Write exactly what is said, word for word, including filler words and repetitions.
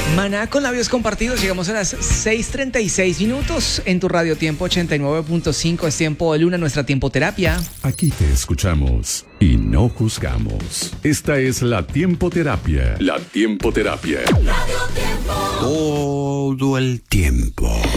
Maná con labios compartidos, llegamos a las seis treinta y seis minutos en tu Radio Tiempo ochenta y nueve punto cinco, es tiempo de Luna, nuestra Tiempoterapia. Aquí te escuchamos y no juzgamos. Esta es la Tiempoterapia. La Tiempoterapia. Todo el tiempo.